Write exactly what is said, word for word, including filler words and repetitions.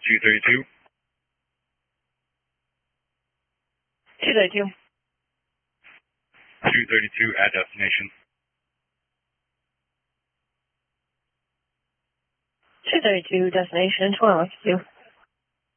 two thirty-two. two thirty-two. two thirty-two at destination. two thirty-two, destination, twenty-one fifty-two.